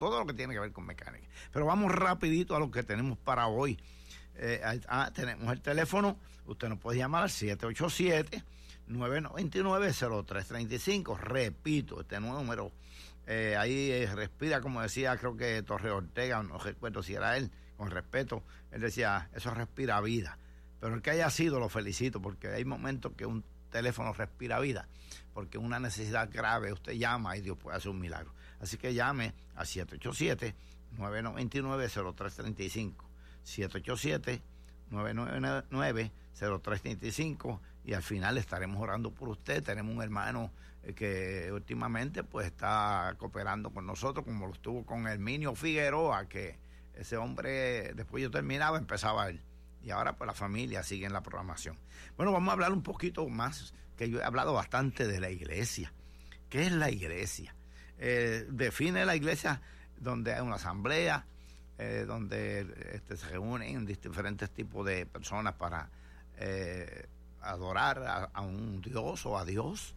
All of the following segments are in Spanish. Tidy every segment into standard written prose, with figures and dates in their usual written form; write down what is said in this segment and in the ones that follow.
todo lo que tiene que ver con mecánica. Pero vamos rapidito a lo que tenemos para hoy. Tenemos el teléfono, usted nos puede llamar al 787-999-0335. Repito, este número, ahí respira, como decía, creo que Torre Ortega, no recuerdo si era él, con respeto, él decía, eso respira vida. Pero el que haya sido, lo felicito, porque hay momentos que un teléfono respira vida, porque una necesidad grave, usted llama y Dios puede hacer un milagro. Así que llame a 787-999-0335, 787-999-0335, y al final estaremos orando por usted. Tenemos un hermano que últimamente pues está cooperando con nosotros, como lo estuvo con Herminio Figueroa, que ese hombre, después yo terminaba, empezaba él. Y ahora pues la familia sigue en la programación. Bueno, vamos a hablar un poquito más, que yo he hablado bastante de la iglesia. ¿Qué es la iglesia? Define la iglesia donde hay una asamblea, donde se reúnen diferentes tipos de personas para adorar a un Dios o a Dios,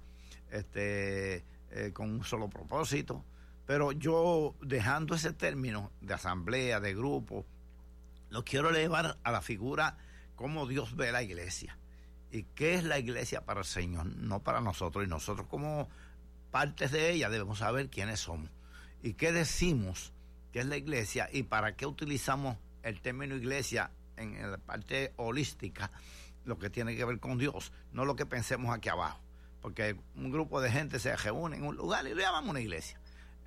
con un solo propósito. Pero yo, dejando ese término de asamblea, de grupo, lo quiero elevar a la figura cómo Dios ve la iglesia y qué es la iglesia para el Señor, no para nosotros. Y nosotros, como partes de ella, debemos saber quiénes somos y qué decimos que es la iglesia y para qué utilizamos el término iglesia en la parte holística, lo que tiene que ver con Dios, no lo que pensemos aquí abajo, porque un grupo de gente se reúne en un lugar y le llamamos una iglesia,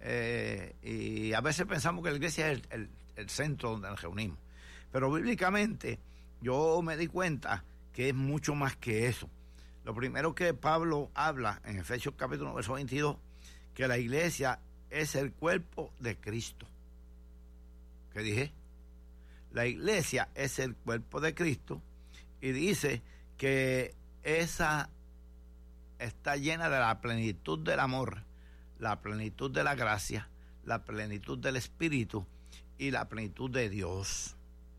y a veces pensamos que la iglesia es el centro donde nos reunimos. Pero bíblicamente yo me di cuenta que es mucho más que eso. Lo primero que Pablo habla en Efesios capítulo 1, verso 22, que la iglesia es el cuerpo de Cristo. ¿Qué dije? La iglesia es el cuerpo de Cristo, y dice que esa está llena de la plenitud del amor, la plenitud de la gracia, la plenitud del Espíritu y la plenitud de Dios.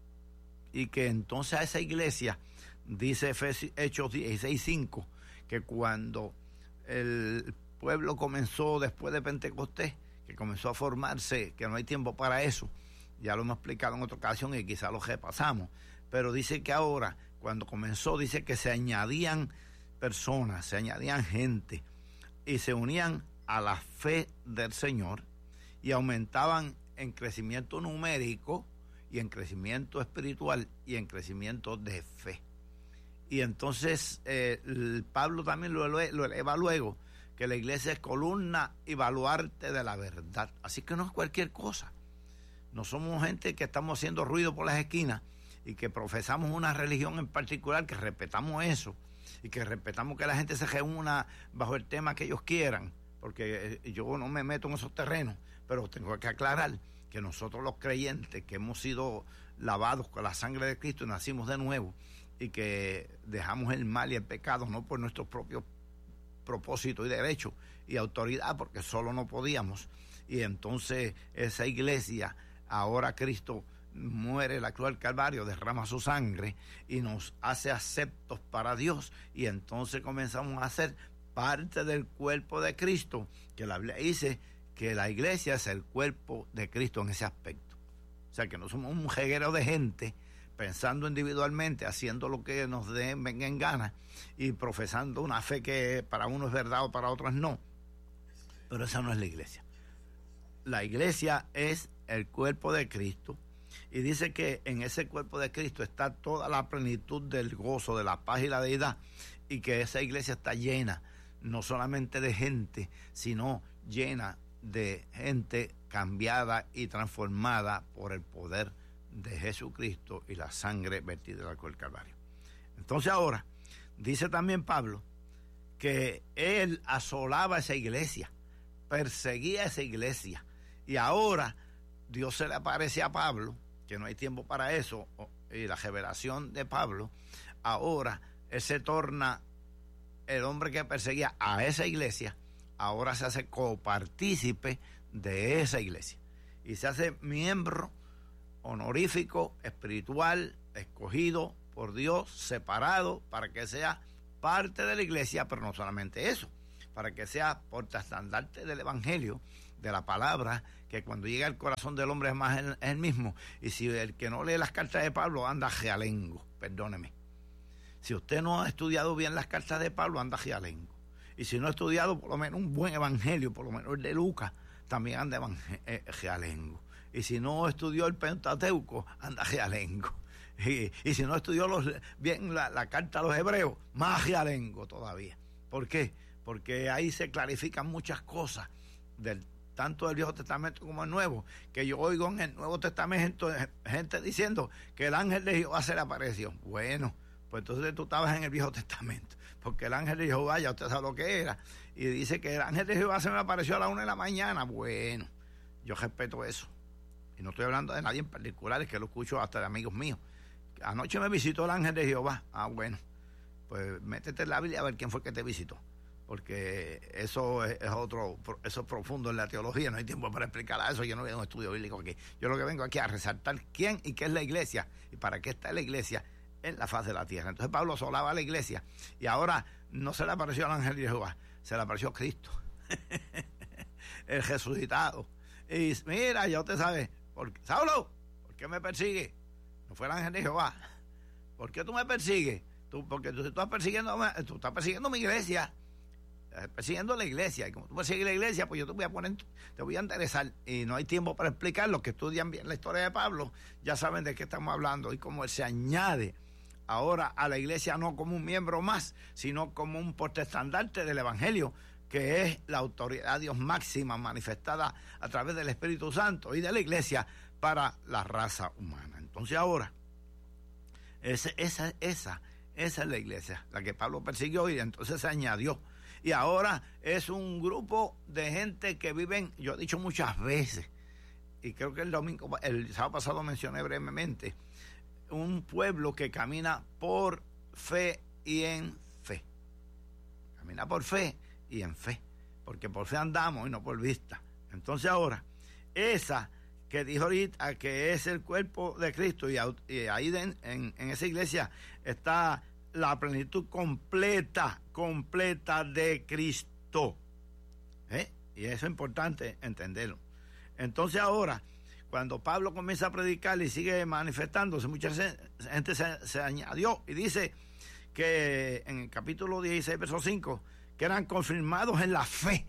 Y que entonces a esa iglesia, dice Hechos 16:5, que cuando el pueblo comenzó después de Pentecostés, que comenzó a formarse, que no hay tiempo para eso, ya lo hemos explicado en otra ocasión y quizá lo repasamos, pero dice que ahora, cuando comenzó, dice que se añadían personas, se añadían gente, y se unían a la fe del Señor, y aumentaban en crecimiento numérico, y en crecimiento espiritual, y en crecimiento de fe. Y entonces Pablo también lo eleva luego, que la iglesia es columna y baluarte de la verdad. Así que no es cualquier cosa. No somos gente que estamos haciendo ruido por las esquinas y que profesamos una religión en particular, que respetamos eso y que respetamos que la gente se reúna bajo el tema que ellos quieran, porque yo no me meto en esos terrenos, pero tengo que aclarar que nosotros los creyentes que hemos sido lavados con la sangre de Cristo y nacimos de nuevo, y que dejamos el mal y el pecado no por nuestros propios propósitos y derechos y autoridad, porque solo no podíamos, y entonces esa iglesia, ahora Cristo muere, la cruz del Calvario, derrama su sangre y nos hace aceptos para Dios, y entonces comenzamos a ser parte del cuerpo de Cristo, que la Biblia dice que la iglesia es el cuerpo de Cristo en ese aspecto. O sea, que no somos un jeguero de gente pensando individualmente, haciendo lo que nos venga en gana y profesando una fe que para uno es verdad o para otros no. Pero esa no es la iglesia. La iglesia es el cuerpo de Cristo, y dice que en ese cuerpo de Cristo está toda la plenitud del gozo, de la paz y la deidad, y que esa iglesia está llena no solamente de gente, sino llena de gente cambiada y transformada por el poder de Jesucristo y la sangre vertida en la cruz del Calvario. Entonces ahora dice también Pablo que él asolaba esa iglesia, perseguía esa iglesia, y ahora Dios se le aparece a Pablo, que no hay tiempo para eso, y la revelación de Pablo, ahora él se torna el hombre que perseguía a esa iglesia, ahora se hace copartícipe de esa iglesia y se hace miembro honorífico, espiritual, escogido por Dios, separado para que sea parte de la iglesia, pero no solamente eso, para que sea portaestandarte del evangelio de la palabra, que cuando llega al corazón del hombre es más el mismo. Y si el que no lee las cartas de Pablo anda realengo, perdóneme. Si usted no ha estudiado bien las cartas de Pablo, anda realengo. Y si no ha estudiado por lo menos un buen evangelio, por lo menos el de Lucas, también anda realengo. Y si no estudió el Pentateuco, anda realengo. Y si no estudió bien la carta a los hebreos, más realengo todavía. ¿Por qué? Porque ahí se clarifican muchas cosas, tanto del Viejo Testamento como el Nuevo, que yo oigo en el Nuevo Testamento gente diciendo que el ángel de Jehová se le apareció. Bueno, pues entonces tú estabas en el Viejo Testamento, porque el ángel de Jehová ya usted sabe lo que era, y dice que el ángel de Jehová se me apareció a la 1 de la mañana. Bueno, yo respeto eso, y no estoy hablando de nadie en particular, es que lo escucho hasta de amigos míos. Anoche me visitó el ángel de Jehová. Bueno, pues métete en la Biblia a ver quién fue que te visitó, porque eso es eso es profundo en la teología, no hay tiempo para explicar eso. Yo no voy a un estudio bíblico aquí, yo lo que vengo aquí a resaltar quién y qué es la iglesia y para qué está la iglesia en la faz de la tierra. Entonces Pablo asolaba a la iglesia y ahora no se le apareció al ángel de Jehová, se le apareció Cristo el resucitado. Y mira, ya usted sabe, Saulo, ¿por qué me persigue? No fue el ángel de Jehová. ¿Por qué tú me persigues? Porque tú estás persiguiendo mi iglesia, estás persiguiendo la iglesia, y como tú persigues la iglesia, pues yo te voy a interesar, y no hay tiempo para explicar. Los que estudian bien la historia de Pablo ya saben de qué estamos hablando, y cómo él se añade ahora a la iglesia no como un miembro más, sino como un portaestandarte del evangelio, que es la autoridad de Dios máxima manifestada a través del Espíritu Santo y de la iglesia para la raza humana. Entonces ahora, esa es la iglesia, la que Pablo persiguió, y entonces se añadió. Y ahora es un grupo de gente que viven, yo he dicho muchas veces, y creo que el sábado pasado mencioné brevemente, un pueblo que camina por fe y en fe. Camina por fe y en fe, porque por fe andamos y no por vista. Entonces ahora, esa que dijo ahorita que es el cuerpo de Cristo, y ahí en esa iglesia está la plenitud completa de Cristo. Y eso es importante entenderlo. Entonces ahora, cuando Pablo comienza a predicar y sigue manifestándose, mucha gente se añadió, y dice que en el capítulo 16, verso 5, que eran confirmados en la fe.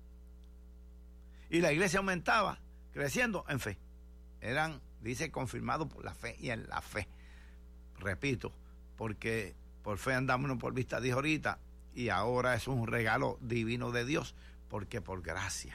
Y la iglesia aumentaba, creciendo en fe. Dice, confirmados por la fe y en la fe. Repito, porque por fe andamos, no por vista, dijo ahorita, y ahora es un regalo divino de Dios, porque por gracia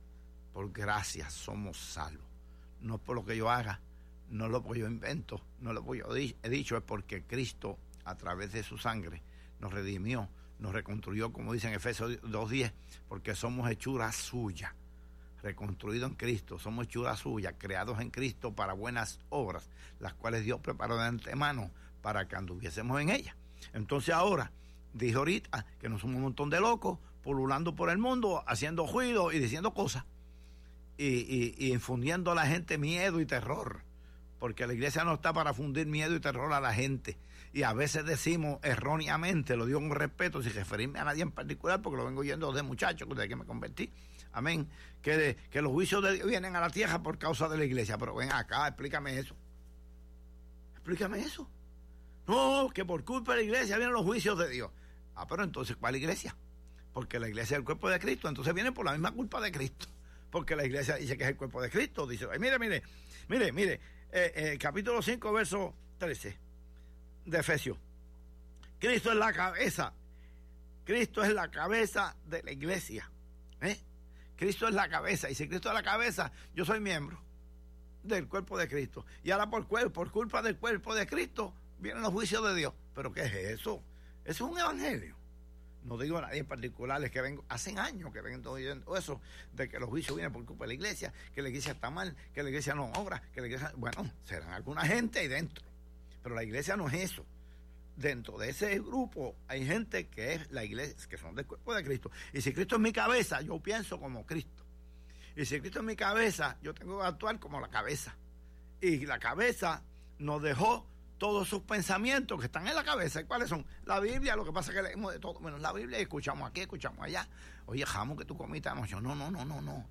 somos salvos. No es por lo que yo haga, no es lo que yo invento, no es lo que yo he dicho, es porque Cristo, a través de su sangre, nos redimió, nos reconstruyó, como dice en Efesios 2:10, porque somos hechura suya, reconstruidos en Cristo, somos hechura suya, creados en Cristo para buenas obras, las cuales Dios preparó de antemano para que anduviésemos en ellas. Entonces ahora, dijo ahorita que no somos un montón de locos pululando por el mundo, haciendo ruido y diciendo cosas, y infundiendo a la gente miedo y terror, porque la iglesia no está para fundir miedo y terror a la gente. Y a veces decimos erróneamente, lo digo con respeto, sin referirme a nadie en particular, porque lo vengo oyendo de muchachos desde que me convertí, amén, que los juicios de Dios vienen a la tierra por causa de la iglesia. Pero ven acá, explícame eso. No, que por culpa de la iglesia vienen los juicios de Dios. Pero entonces, ¿cuál iglesia? Porque la iglesia es el cuerpo de Cristo, entonces viene por la misma culpa de Cristo, porque la iglesia dice que es el cuerpo de Cristo. Dice, mire, capítulo 5, verso 13 de Efesios. Cristo es la cabeza de la iglesia. Cristo es la cabeza, y si Cristo es la cabeza, yo soy miembro del cuerpo de Cristo. Y ahora por culpa del cuerpo de Cristo vienen los juicios de Dios. ¿Pero qué es eso? Eso es un evangelio. No digo a nadie en particular, es que hace años que vengo oyendo eso, de que los juicios vienen por culpa de la iglesia, que la iglesia está mal, que la iglesia no obra, que la iglesia, bueno, serán alguna gente ahí dentro, pero la iglesia no es eso. Dentro de ese grupo hay gente que es la iglesia, que son del cuerpo de Cristo. Y si Cristo es mi cabeza, yo pienso como Cristo. Y si Cristo es mi cabeza, yo tengo que actuar como la cabeza. Y la cabeza nos dejó todos sus pensamientos que están en la cabeza. ¿Y cuáles son? La Biblia. Lo que pasa es que leemos de todo menos la Biblia, y escuchamos aquí, escuchamos allá. Oye, jamón que tú comiste anoche. No.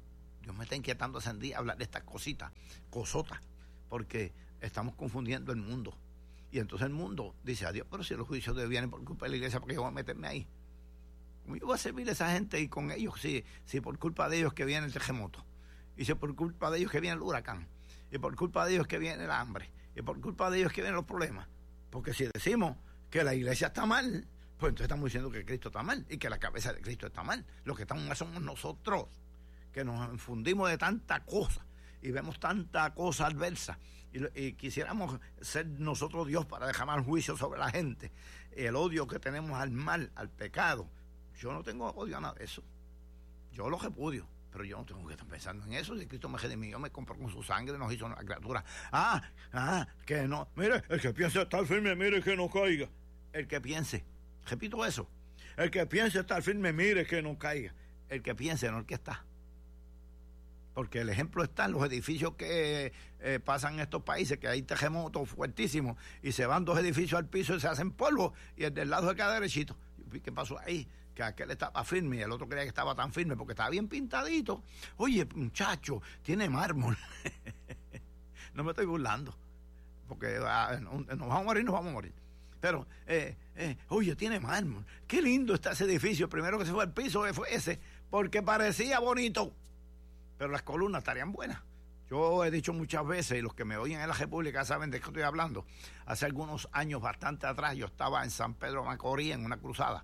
Dios me está inquietando ese día hablar de estas cosotas, porque estamos confundiendo el mundo. Y entonces el mundo dice, adiós, pero si los juicios de Dios vienen por culpa de la iglesia, ¿por qué yo voy a meterme ahí? ¿Cómo yo voy a servir a esa gente y con ellos si por culpa de ellos que viene el terremoto? Y si por culpa de ellos que viene el huracán? Y por culpa de ellos que viene el hambre? Y por culpa de ellos que vienen los problemas? Porque si decimos que la iglesia está mal, pues entonces estamos diciendo que Cristo está mal y que la cabeza de Cristo está mal. Los que estamos mal somos nosotros, que nos infundimos de tanta cosa y vemos tanta cosa adversa y quisiéramos ser nosotros Dios para derramar juicio sobre la gente. El odio que tenemos al mal, al pecado, yo no tengo odio a nada de eso. Yo lo repudio, pero yo no tengo que estar pensando en eso. Si Cristo me redimió, me compró con su sangre, nos hizo una criatura. Que no. Mire, el que piense estar firme, mire que no caiga. El que piense, repito eso, el que piense estar firme, mire que no caiga. El que piense, no el que está. Porque el ejemplo está en los edificios que pasan en estos países, que hay terremotos fuertísimos y se van 2 edificios al piso y se hacen polvo y el del lado se queda derechito. ¿Qué pasó ahí? Que aquel estaba firme y el otro creía que estaba tan firme porque estaba bien pintadito. Oye, muchacho, tiene mármol. No me estoy burlando, porque nos vamos a morir. Pero, oye, tiene mármol. Qué lindo está ese edificio. El primero que se fue al piso fue ese, porque parecía bonito. Pero las columnas estarían buenas. Yo he dicho muchas veces, y los que me oyen en la República saben de qué estoy hablando. Hace algunos años, bastante atrás, yo estaba en San Pedro Macorís en una cruzada.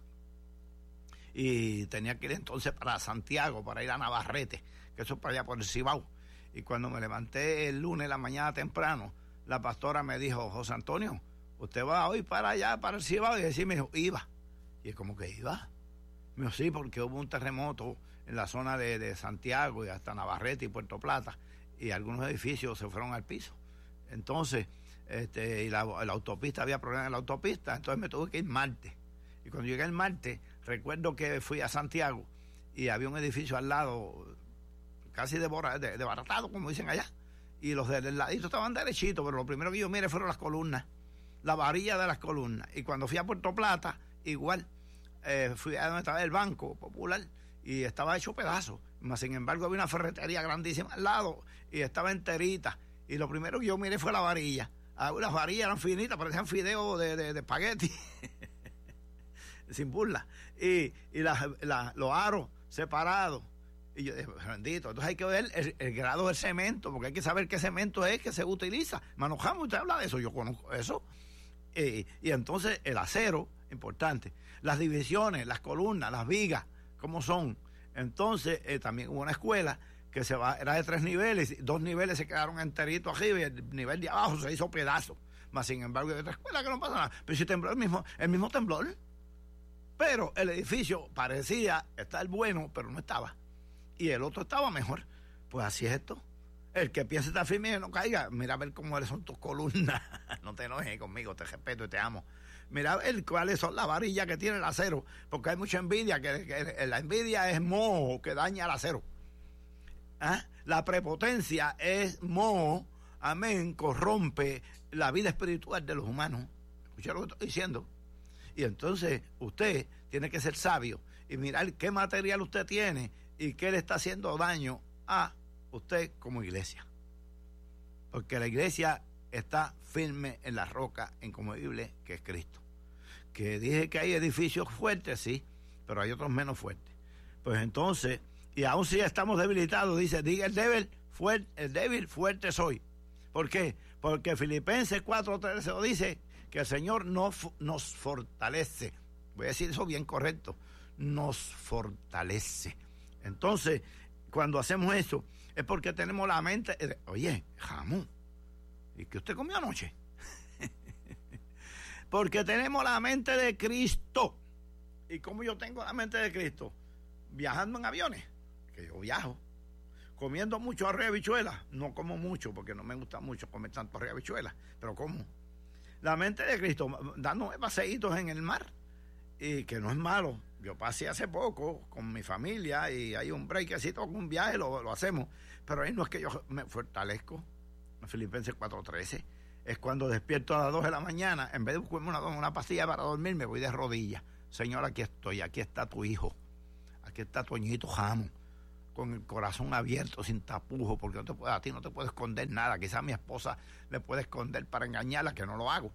Y tenía que ir entonces para Santiago, para ir a Navarrete, que eso es para allá por el Cibao. Y cuando me levanté el lunes en la mañana temprano, la pastora me dijo, José Antonio, ¿usted va hoy para allá, para el Cibao? Y así me dijo, iba. Y es como que iba. Me dijo, sí, porque hubo un terremoto en la zona de Santiago y hasta Navarrete y Puerto Plata, y algunos edificios se fueron al piso. Entonces, y la autopista, había problemas en la autopista, entonces me tuve que ir martes. Y cuando llegué el martes, recuerdo que fui a Santiago y había un edificio al lado, casi desbaratado, como dicen allá, y los del ladito estaban derechitos, pero lo primero que yo miré fueron las columnas, la varilla de las columnas. Y cuando fui a Puerto Plata, igual, fui a donde estaba el Banco Popular, y estaba hecho pedazos, mas sin embargo había una ferretería grandísima al lado y estaba enterita, y lo primero que yo miré fue la varilla. Las varillas eran finitas, parecían fideos de espagueti sin burla, y los aros separados, y yo dije, bendito. Entonces hay que ver el grado del cemento, porque hay que saber qué cemento es que se utiliza. Manojamos, usted habla de eso, yo conozco eso. Y entonces el acero, importante, las divisiones, las columnas, las vigas, ¿cómo son? Entonces, también hubo una escuela que era de 3 niveles, 2 niveles se quedaron enteritos arriba y el nivel de abajo se hizo pedazo. Mas, sin embargo, hay otra escuela que no pasa nada. Pero si tembló el mismo temblor. Pero el edificio parecía estar bueno, pero no estaba. Y el otro estaba mejor. Pues así es esto. El que piense estar firme y no caiga, mira a ver cómo son tus columnas. No te enojes conmigo, te respeto y te amo. Mira a ver cuáles son las varillas que tiene el acero, porque hay mucha envidia, que la envidia es moho que daña el acero. La prepotencia es moho, amén, corrompe la vida espiritual de los humanos. Escucha lo que estoy diciendo. Y entonces usted tiene que ser sabio y mirar qué material usted tiene y qué le está haciendo daño a usted como iglesia. Porque la iglesia está firme en la roca inconmovible que es Cristo. Que dije que hay edificios fuertes, sí, pero hay otros menos fuertes. Pues entonces, y aún si estamos debilitados, diga el débil, fuerte soy. ¿Por qué? Porque Filipenses 4:13 dice que el Señor nos fortalece. Voy a decir eso bien correcto. Nos fortalece. Entonces, cuando hacemos eso, es porque tenemos la mente. Oye, jamón, ¿y qué usted comió anoche? Porque tenemos la mente de Cristo. ¿Y cómo yo tengo la mente de Cristo? Viajando en aviones, que yo viajo. Comiendo mucho arroz y habichuelas. No como mucho, porque no me gusta mucho comer tanto arroz y habichuelas, pero como. La mente de Cristo, dándome paseitos en el mar, y que no es malo. Yo pasé hace poco con mi familia y hay un breakcito con un viaje, lo hacemos. Pero ahí no es que yo me fortalezco. En Filipenses 4:13. Es cuando despierto a las 2 de la mañana, en vez de buscarme una pastilla para dormir, me voy de rodillas. Señor, aquí estoy, aquí está tu hijo, aquí está tu añito Jamo. con el corazón abierto, sin tapujos, porque a ti no te puede esconder nada. Quizás a mi esposa le puede esconder para engañarla, que no lo hago.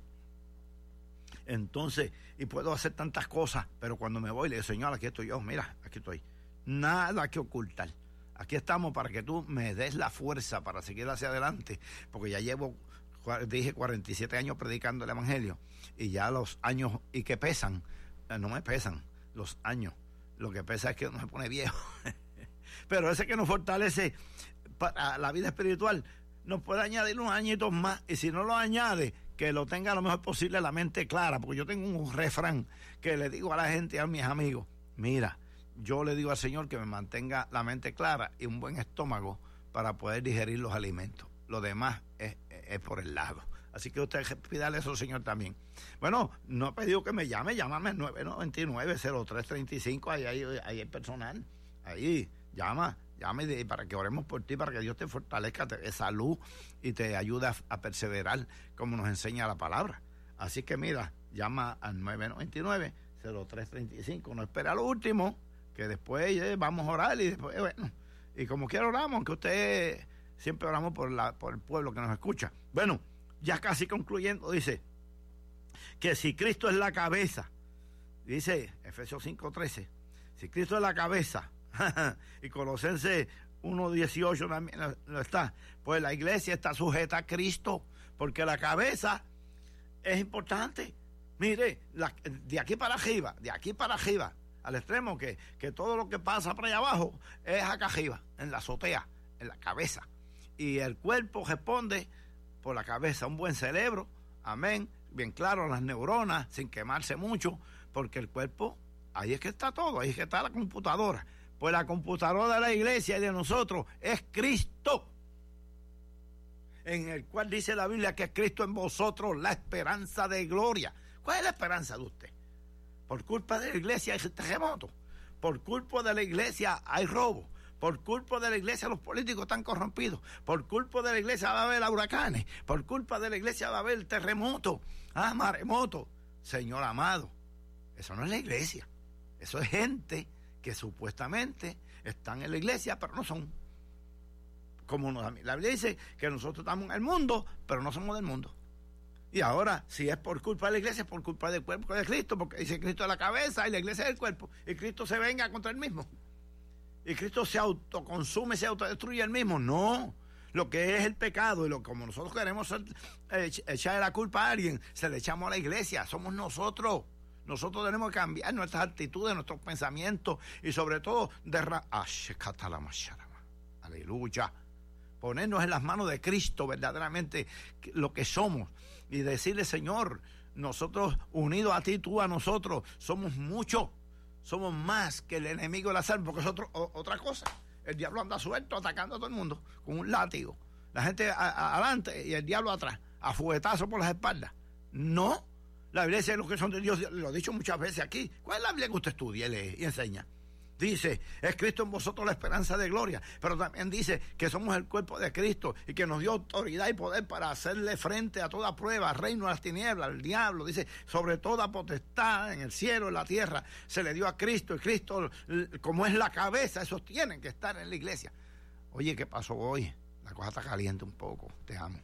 Entonces, y puedo hacer tantas cosas, pero cuando me voy le digo, Señor, aquí estoy yo, mira, aquí estoy. Nada que ocultar. Aquí estamos para que tú me des la fuerza para seguir hacia adelante, porque ya llevo, dije, 47 años predicando el Evangelio, y ya los años, y que pesan, no me pesan los años, lo que pesa es que uno se pone viejo. Pero ese que nos fortalece para la vida espiritual, nos puede añadir unos añitos más, y si no lo añade, que lo tenga lo mejor posible la mente clara, porque yo tengo un refrán que le digo a la gente, a mis amigos, mira, yo le digo al Señor que me mantenga la mente clara y un buen estómago para poder digerir los alimentos. Lo demás es por el lado. Así que usted pídale eso al Señor también. Bueno, no he pedido que me llame, llámame al 999-0335, ahí hay personal. Ahí, llame para que oremos por ti, para que Dios te fortalezca, te dé salud y te ayude a perseverar como nos enseña la palabra. Así que mira, llama al 999-0335. No espera lo último, que después vamos a orar y después, bueno, y como quiera oramos, aunque usted siempre oramos por el pueblo que nos escucha. Bueno, ya casi concluyendo, dice que si Cristo es la cabeza, dice Efesios 5:13, si Cristo es la cabeza, y Colosenses 1:18 también lo está, pues la iglesia está sujeta a Cristo, porque la cabeza es importante. Mire, de aquí para arriba, al extremo, que todo lo que pasa para allá abajo es acá arriba, en la azotea, en la cabeza. Y el cuerpo responde por la cabeza, un buen cerebro, amén, bien claro, las neuronas, sin quemarse mucho, porque el cuerpo, ahí es que está todo, ahí es que está la computadora. Pues la computadora de la iglesia y de nosotros es Cristo, en el cual dice la Biblia que es Cristo en vosotros, la esperanza de gloria. ¿Cuál es la esperanza de usted? Por culpa de la iglesia hay terremoto, por culpa de la iglesia hay robo, por culpa de la iglesia los políticos están corrompidos, por culpa de la iglesia va a haber huracanes, por culpa de la iglesia va a haber terremoto, maremoto. Señor amado, eso no es la iglesia, eso es gente que supuestamente están en la iglesia, pero no son. Como la Biblia dice que nosotros estamos en el mundo, pero no somos del mundo. Y ahora, si es por culpa de la iglesia, es por culpa del cuerpo de Cristo, porque dice Cristo es la cabeza y la iglesia es el cuerpo, y Cristo se venga contra él mismo. Y Cristo se autoconsume, se autodestruye él mismo. No, lo que es el pecado y como nosotros queremos echarle la culpa a alguien, se le echamos a la iglesia, somos nosotros. Nosotros tenemos que cambiar nuestras actitudes, nuestros pensamientos y sobre todo aleluya, ponernos en las manos de Cristo verdaderamente lo que somos y decirle, Señor, nosotros unidos a ti, tú a nosotros, somos muchos, somos más que el enemigo de la salva, porque es otra cosa. El diablo anda suelto atacando a todo el mundo con un látigo, la gente adelante y el diablo atrás, a fuetazo por las espaldas. No, la Biblia dice los que son de Dios, lo he dicho muchas veces aquí. ¿Cuál es la Biblia que usted estudia, lee y enseña? Dice, es Cristo en vosotros la esperanza de gloria, pero también dice que somos el cuerpo de Cristo y que nos dio autoridad y poder para hacerle frente a toda prueba, al reino de las tinieblas, al diablo. Dice, sobre toda potestad en el cielo, en la tierra, se le dio a Cristo, y Cristo, como es la cabeza, esos tienen que estar en la iglesia. Oye, ¿qué pasó hoy? La cosa está caliente un poco, te amo.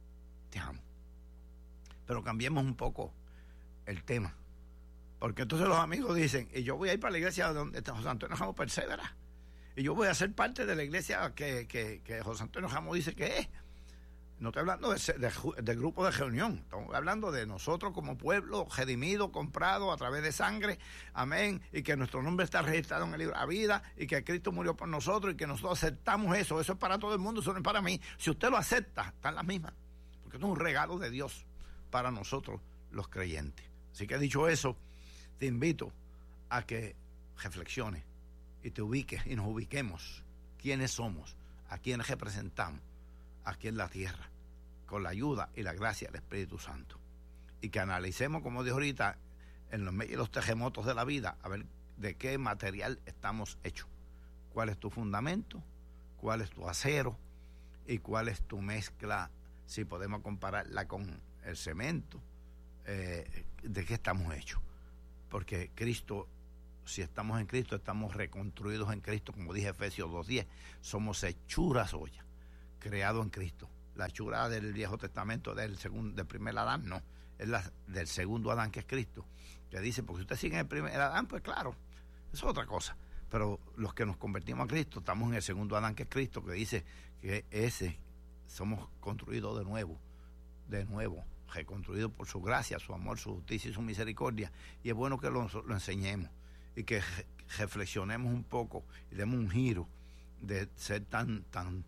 Pero cambiemos un poco el tema. Porque entonces los amigos dicen, y yo voy a ir para la iglesia donde José Antonio Ramos persevera. Y yo voy a ser parte de la iglesia que José Antonio Ramos dice que es. No estoy hablando de grupo de reunión. Estamos hablando de nosotros como pueblo, redimido, comprado a través de sangre. Amén. Y que nuestro nombre está registrado en el libro de la vida. Y que Cristo murió por nosotros. Y que nosotros aceptamos eso. Eso es para todo el mundo, eso no es para mí. Si usted lo acepta, está en la misma. Porque esto es un regalo de Dios para nosotros los creyentes. Así que dicho eso, te invito a que reflexiones y te ubiques y nos ubiquemos quiénes somos, a quiénes representamos aquí en la tierra, con la ayuda y la gracia del Espíritu Santo. Y que analicemos, como dije ahorita, en los medios de los terremotos de la vida, a ver de qué material estamos hechos. ¿Cuál es tu fundamento? ¿Cuál es tu acero? ¿Y cuál es tu mezcla? Si podemos compararla con el cemento, ¿de qué estamos hechos? Porque Cristo si estamos en Cristo, estamos reconstruidos en Cristo, como dije Efesios 2:10, somos hechura suya, creado en Cristo. La hechura del Viejo Testamento del primer Adán, no, es la del segundo Adán, que es Cristo, que dice, porque si usted sigue en el primer Adán, pues claro, eso es otra cosa, pero los que nos convertimos a Cristo, estamos en el segundo Adán, que es Cristo, que dice que ese somos construidos de nuevo, reconstruidos por su gracia, su amor, su justicia y su misericordia, y es bueno que lo enseñemos y que reflexionemos un poco y demos un giro de ser tan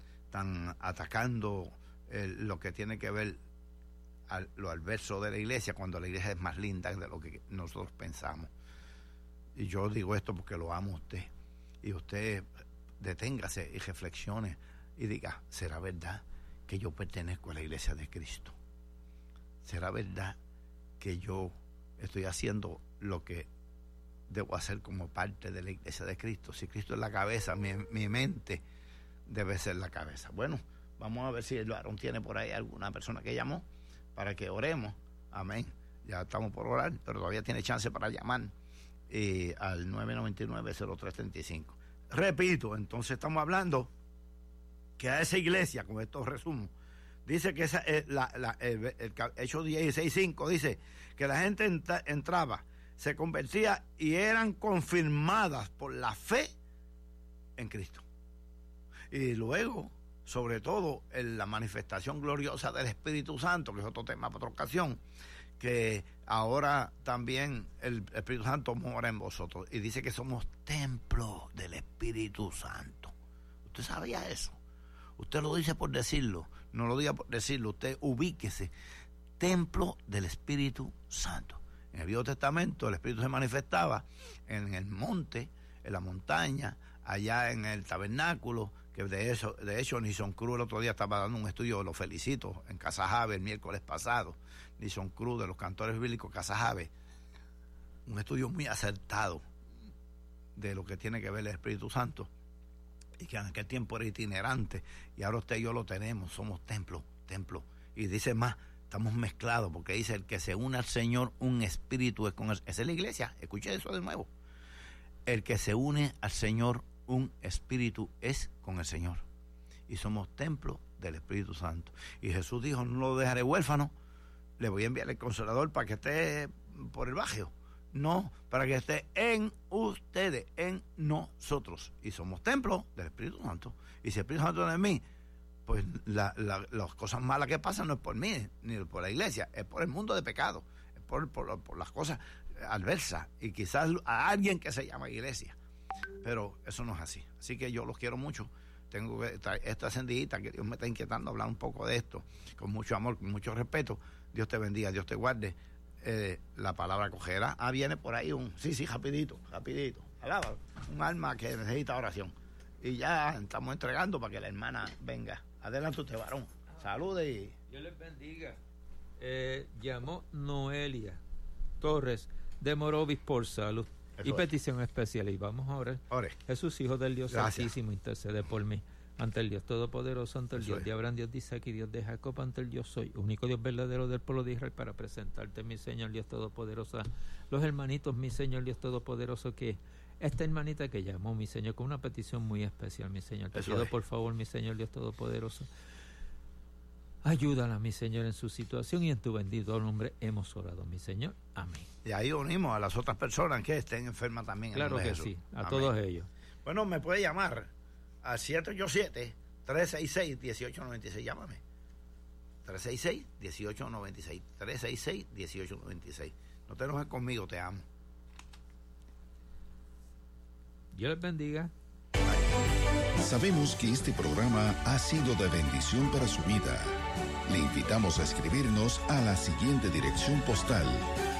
atacando lo que tiene que ver lo adverso de la iglesia, cuando la iglesia es más linda de lo que nosotros pensamos. Y yo digo esto porque lo amo a usted, y usted deténgase y reflexione y diga, ¿será verdad que yo pertenezco a la iglesia de Cristo? ¿Será verdad que yo estoy haciendo lo que debo hacer como parte de la iglesia de Cristo? Si Cristo es la cabeza, mi mente debe ser la cabeza. Bueno, vamos a ver si el varón tiene por ahí alguna persona que llamó para que oremos. Amén. Ya estamos por orar, pero todavía tiene chance para llamar al 999-0335. Repito, entonces estamos hablando que a esa iglesia, con estos resumos, dice que esa, el Hechos 16:5 dice que la gente entraba, se convertía y eran confirmadas por la fe en Cristo. Y luego, sobre todo, en la manifestación gloriosa del Espíritu Santo, que es otro tema para otra ocasión, que ahora también el Espíritu Santo mora en vosotros. Y dice que somos templo del Espíritu Santo. ¿Usted sabía eso? Usted lo dice por decirlo, no lo diga por decirlo, usted ubíquese. Templo del Espíritu Santo. En el Viejo Testamento el Espíritu se manifestaba en el monte, en la montaña, allá en el tabernáculo, que de hecho Nison Cruz el otro día estaba dando un estudio, lo felicito, en Casa Jave el miércoles pasado. Nison Cruz, de los cantores bíblicos Casa Jave, un estudio muy acertado de lo que tiene que ver el Espíritu Santo, y que en aquel tiempo era itinerante, y ahora usted y yo lo tenemos, somos templo, y dice más, estamos mezclados, porque dice, el que se une al Señor, un espíritu es con él. Esa es la iglesia, escuche eso de nuevo. El que se une al Señor, un espíritu es con el Señor, y somos templo del Espíritu Santo. Y Jesús dijo, no lo dejaré huérfano, le voy a enviar el Consolador para que esté por el barrio. No, para que esté en ustedes, en nosotros. Y somos templo del Espíritu Santo. Y si el Espíritu Santo no es en mí, pues las cosas malas que pasan no es por mí, ni por la iglesia, es por el mundo de pecado, es por las cosas adversas, y quizás a alguien que se llama iglesia. Pero eso no es así. Así que yo los quiero mucho. Tengo esta encendidita que Dios me está inquietando a hablar un poco de esto, con mucho amor, con mucho respeto. Dios te bendiga, Dios te guarde. La palabra cogerá. Viene por ahí sí, rapidito. Alaba, un alma que necesita oración. Y ya estamos entregando para que la hermana venga. Adelante usted, varón. Salude y... Dios les bendiga. Llamó Noelia Torres de Morovis por salud. Eso y petición especial. Y vamos a orar. Ore. Jesús, Hijo del Dios Santísimo, intercede por mí ante el Dios Todopoderoso, ante el Dios de Abraham, Dios de Isaac y Dios de Jacob, ante el Dios soy, único Dios verdadero del pueblo de Israel, para presentarte, mi Señor Dios Todopoderoso, los hermanitos, mi Señor Dios Todopoderoso, que esta hermanita que llamó, mi Señor, con una petición muy especial, mi Señor, te pido por favor, mi Señor Dios Todopoderoso, ayúdala, mi Señor, en su situación, y en tu bendito nombre hemos orado, mi Señor. Amén. Y ahí unimos a las otras personas que estén enfermas también. Claro que sí, a todos ellos. Bueno, me puede llamar al 787-366-1896. Llámame. 366-1896. 366-1896. No te enojes conmigo, te amo. Dios les bendiga. Sabemos que este programa ha sido de bendición para su vida. Le invitamos a escribirnos a la siguiente dirección postal: